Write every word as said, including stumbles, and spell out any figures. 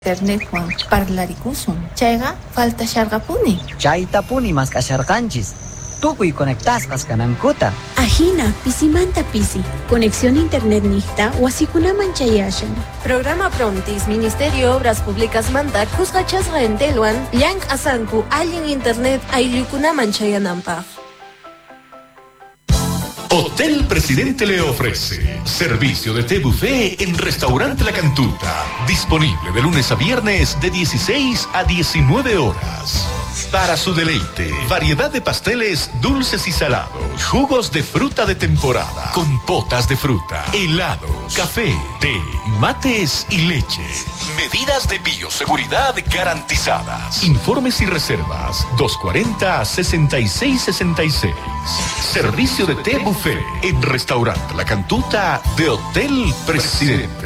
Internet Juan parlaricusun. Chayga falta shargapuni. Chaytapuni maskasharqanchis. Tukuy conectasqas kanankuta. Ajina, pisimanta pisi. Conexión internet nihta wasikunaman chayashan. Programa Prontis, Ministerio Obras Públicas manda kusqachasqa entelwan llank asanku allin internet ayllukunaman chayanampaq. Hotel Presidente le ofrece servicio de té buffet en Restaurante La Cantuta, disponible de lunes a viernes de dieciséis a diecinueve horas. Para su deleite, variedad de pasteles dulces y salados, jugos de fruta de temporada, compotas de fruta, helados, café, té, mates y leche. Medidas de bioseguridad garantizadas. Informes y reservas dos cuarenta, sesenta y seis sesenta y seis. Servicio de té buffet en Restaurante La Cantuta de Hotel Presidente.